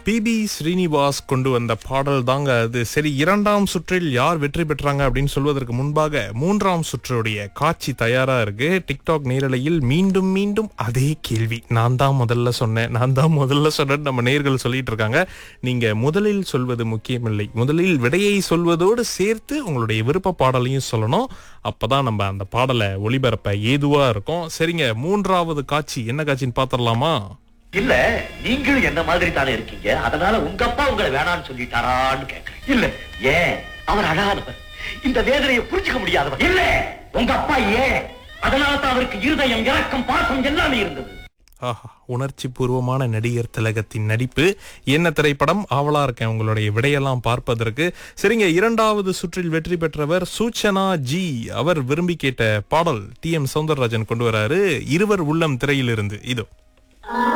BP Srinivas கொண்டு வந்த பாடல் தாங்க அது. சரி, இரண்டாம் சுற்றில் யார் வெற்றி பெற்றாங்க அப்படின்னு சொல்வதற்கு முன்பாக மூன்றாம் சுற்றுடைய காட்சி தயாரா இருக்கு. டிக்டாக் நேரலையில் மீண்டும் மீண்டும் அதே கேள்வி. நான் தான் முதல்ல சொன்னேன் நம்ம நேயர்கள் சொல்லிட்டு இருக்காங்க. நீங்க முதலில் சொல்வது முக்கியமில்லை, முதலில் விடையை சொல்வதோடு சேர்த்து உங்களுடைய விருப்ப பாடலையும் சொல்லணும். அப்பதான் நம்ம அந்த பாடலை ஒளிபரப்ப ஏதுவா இருக்கும். சரிங்க, மூன்றாவது காட்சி என்ன காட்சின்னு பாத்திரலாமா? இல்ல, நீங்களும் என்ன மாதிரி தானே இருக்கீங்க, அதனால உங்க அப்பா உங்களை வேணான்னு சொல்லிட்டாரான்னு கேட்கிறேன். இல்ல, ஏன் அவர் அழகானவர், இந்த வேதனையை புரிஞ்சுக்க முடியாதவர். இல்ல, உங்க அப்பா ஏன், அதனால தான் அவருக்கு இருதயம், இரக்கம், பாசம் எல்லாமே இருந்தது. ஆஹா, உணர்ச்சி பூர்வமான நடிகர் திலகத்தின் நடிப்பு. என்ன திரைப்படம்? ஆவலா இருக்கேன் உங்களுடைய விடையெல்லாம் பார்ப்பதற்கு. சரிங்க, இரண்டாவது சுற்றில் வெற்றி பெற்றவர் சூச்சனா ஜி. அவர் விரும்பி கேட்ட பாடல் TM சௌந்தரராஜன் கொண்டு வராரு, இருவர் உள்ளம் திரையிலிருந்து. இதோ.